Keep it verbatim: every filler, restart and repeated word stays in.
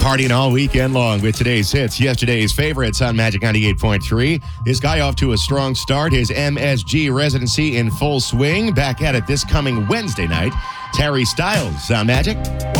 partying all weekend long with today's hits, yesterday's favorites on Magic ninety-eight point three. This guy off to a strong start, his M S G residency in full swing. Back at it this coming Wednesday night. Terry Styles on Magic.